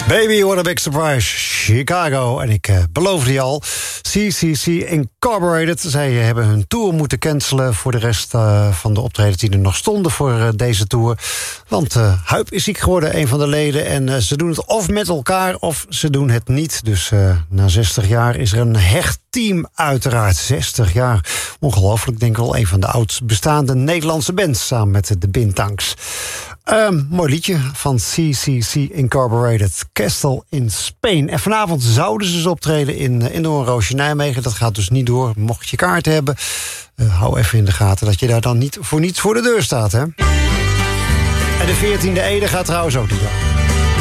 Baby, what a big surprise. Chicago. En ik beloofde je al. CCC Incorporated. Zij hebben hun tour moeten cancelen voor de rest van de optredens die er nog stonden voor deze tour. Want Huip is ziek geworden, een van de leden. En ze doen het of met elkaar of ze doen het niet. Dus na 60 jaar is er een hecht team uiteraard. 60 jaar. Ongelooflijk. Ik denk wel een van de oudst bestaande Nederlandse bands. Samen met de Bintangs. Mooi liedje van CCC Incorporated. Castle in Spain. En vanavond zouden ze dus optreden in Doornroosje Nijmegen. Dat gaat dus niet door. Mocht je kaart hebben, hou even in de gaten dat je daar dan niet voor niets voor de deur staat. Hè? En de 14e Ede gaat trouwens ook niet door.